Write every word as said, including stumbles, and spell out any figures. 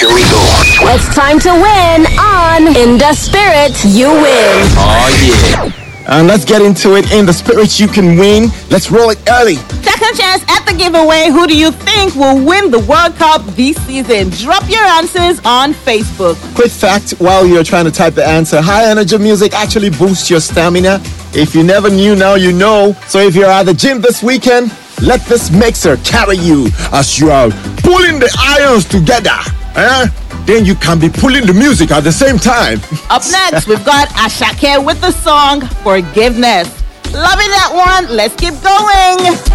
Here we go. It's time to win on In the Spirit You Win. Oh, yeah. And let's get into it. In the Spirit You Can Win. Let's roll it early. Second chance at the giveaway. Who do you think will win the World Cup this season? Drop your answers on Facebook. Quick fact while you're trying to type the answer: high energy music actually boosts your stamina. If you never knew, now you know. So if you're at the gym this weekend, let this mixer carry you as you are pulling the irons together. Eh? Then you can be pulling the music at the same time. Up next, we've got Ashake with the song Forgiveness. Loving that one. Let's keep going.